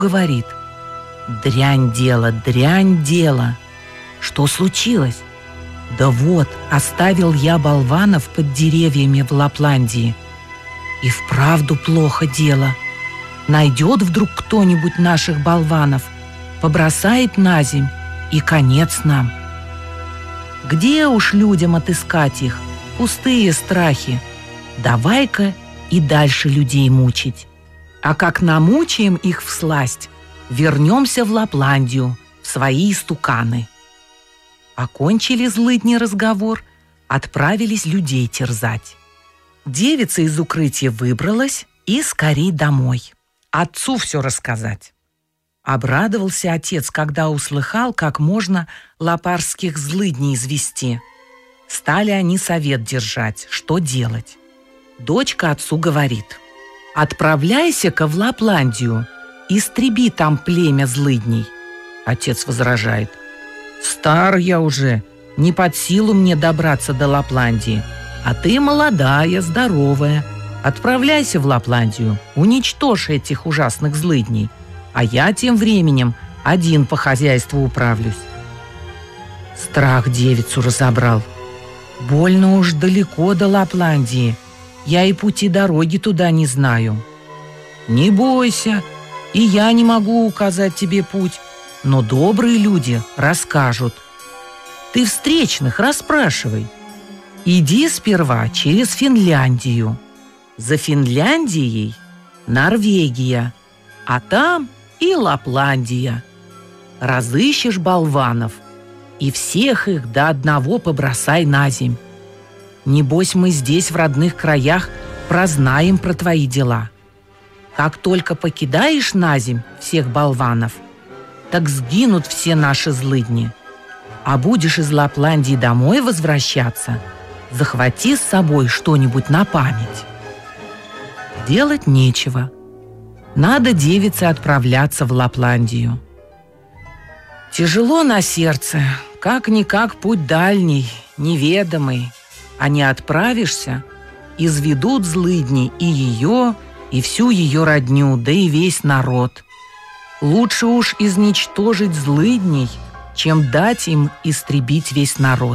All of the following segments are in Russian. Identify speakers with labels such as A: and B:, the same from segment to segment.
A: говорит: «Дрянь дело, дрянь дело». Что случилось? Да вот, оставил я болванов под деревьями в Лапландии. И вправду плохо дело. Найдет вдруг кто-нибудь наших болванов, побросает на земь, и конец нам. Где уж людям отыскать их? Пустые страхи. Давай-ка и дальше людей мучить. А как намучаем их всласть, вернемся в Лапландию, в свои истуканы. Окончили злыдни разговор, отправились людей терзать. Девица из укрытия выбралась и скорей домой. Отцу все рассказать. Обрадовался отец, когда услыхал, как можно лапарских злыдней извести. Стали они совет держать, что делать. Дочка отцу говорит: «Отправляйся-ка в Лапландию, истреби там племя злыдней». Отец возражает: «Стар я уже, не под силу мне добраться до Лапландии, а ты молодая, здоровая. Отправляйся в Лапландию, уничтожь этих ужасных злыдней, а я тем временем один по хозяйству управлюсь». Страх девицу разобрал. Больно уж далеко до Лапландии, я и пути дороги туда не знаю. «Не бойся, и я не могу указать тебе путь, но добрые люди расскажут. Ты встречных расспрашивай. Иди сперва через Финляндию. За Финляндией Норвегия, а там и Лапландия. Разыщешь болванов, и всех их до одного побросай на земь. Небось, мы здесь, в родных краях, прознаем про твои дела. Как только покидаешь на земь всех болванов, так сгинут все наши злыдни. А будешь из Лапландии домой возвращаться, захвати с собой что-нибудь на память». Делать нечего. Надо девице отправляться в Лапландию. Тяжело на сердце, как-никак путь дальний, неведомый. А не отправишься, изведут злыдни и ее, и всю ее родню, да и весь народ. Лучше уж изничтожить злыдней, чем дать им истребить весь народ.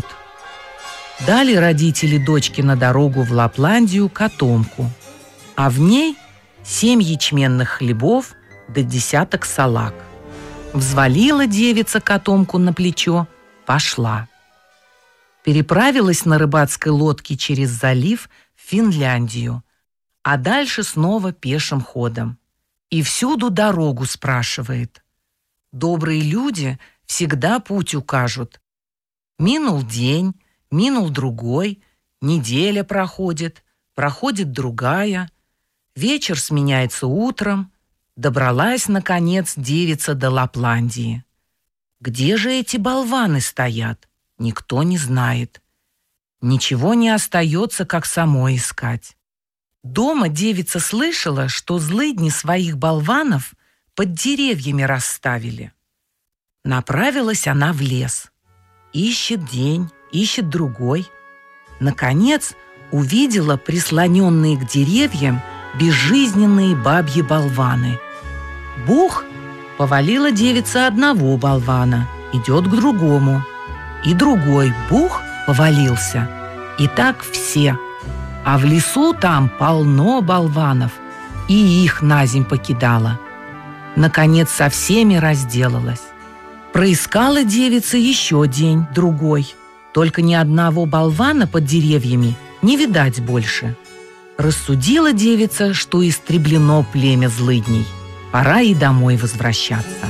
A: Дали родители дочке на дорогу в Лапландию котомку, а в ней 7 ячменных хлебов да 10 салак. Взвалила девица котомку на плечо, пошла. Переправилась на рыбацкой лодке через залив в Финляндию, а дальше снова пешим ходом. И всюду дорогу спрашивает. Добрые люди всегда путь укажут. Минул день, минул другой, неделя проходит, проходит другая, вечер сменяется утром. Добралась, наконец, девица до Лапландии. Где же эти болваны стоят? Никто не знает. Ничего не остается, как самой искать. Дома девица слышала, что злыдни своих болванов под деревьями расставили. Направилась она в лес. Ищет день, ищет другой. Наконец увидела прислоненные к деревьям безжизненные бабьи болваны. Бух! Повалила девица одного болвана, идет к другому. И другой бух повалился. И так все. А в лесу там полно болванов, и их на земь покидала. Наконец со всеми разделалась. Проискала девица еще день, другой. Только ни одного болвана под деревьями не видать больше. Рассудила девица, что истреблено племя злыдней. Пора и домой возвращаться.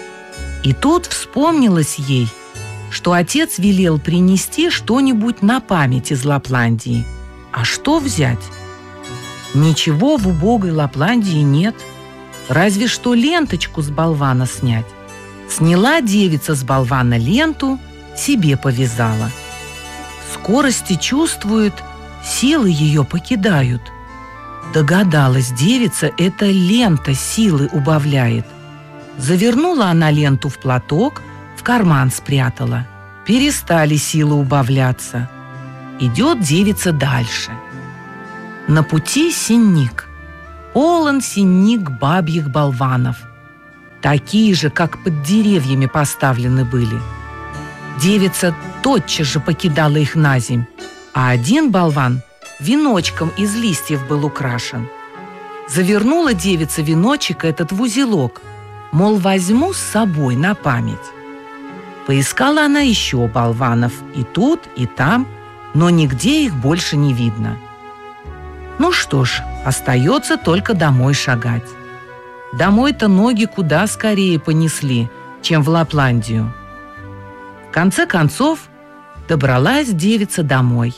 A: И тут вспомнилось ей, что отец велел принести что-нибудь на память из Лапландии. А что взять? Ничего в убогой Лапландии нет. Разве что ленточку с болвана снять. Сняла девица с болвана ленту, себе повязала. В скорости чувствует, силы ее покидают. Догадалась девица, эта лента силы убавляет. Завернула она ленту в платок, в карман спрятала. Перестали силы убавляться. Идет девица дальше. На пути сенник. Полон сенник бабьих болванов. такие же, как под деревьями поставлены были. Девица тотчас же покидала их наземь, а один болван веночком из листьев был украшен. Завернула девица веночек этот в узелок, мол, возьму с собой на память. Поискала она еще болванов и тут, и там, но нигде их больше не видно. Ну что ж, остается только домой шагать. Домой-то ноги куда скорее понесли, чем в Лапландию. В конце концов, добралась девица домой.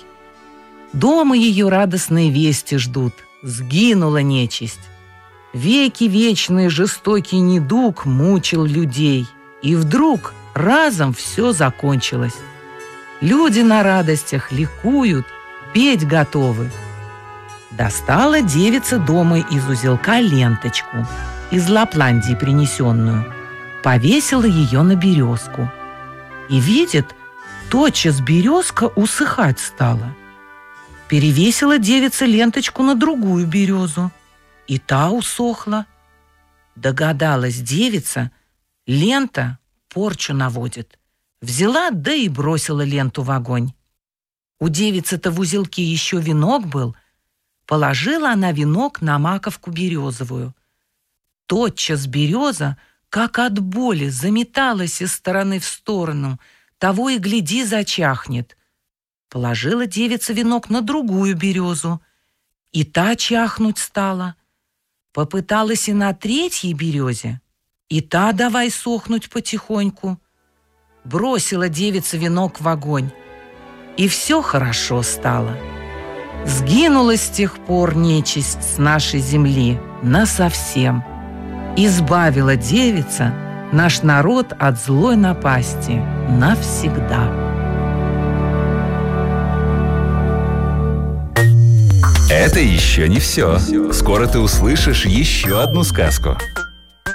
A: Дома ее радостные вести ждут. Сгинула нечисть. Веки вечный жестокий недуг мучил людей. И вдруг разом все закончилось. Люди на радостях ликуют, петь готовы. Достала девица дома из узелка ленточку, из Лапландии принесенную, повесила ее на березку. И видит, тотчас березка усыхать стала. Перевесила девица ленточку на другую березу, и та усохла. Догадалась девица, лента порчу наводит. Взяла, да и бросила ленту в огонь. У девицы-то в узелке еще венок был. Положила она венок на маковку березовую. Тотчас береза, как от боли, заметалась из стороны в сторону, того и гляди, зачахнет. Положила девица венок на другую березу, и та чахнуть стала. Попыталась и на третьей березе, и та давай сохнуть потихоньку. Бросила девица венок в огонь, и все хорошо стало. Сгинула с тех пор нечисть с нашей земли насовсем. Избавила девица наш народ от злой напасти навсегда.
B: Это еще не все. Скоро ты услышишь еще одну сказку.